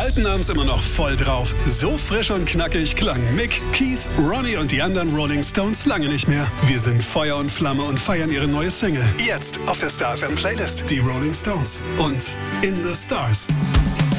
alten haben's immer noch voll drauf. So frisch und knackig klangen Mick, Keith, Ronnie und die anderen Rolling Stones lange nicht mehr. Wir sind Feuer und Flamme und feiern ihre neue Single. Jetzt auf der Star FM Playlist. Die Rolling Stones und In the Stars.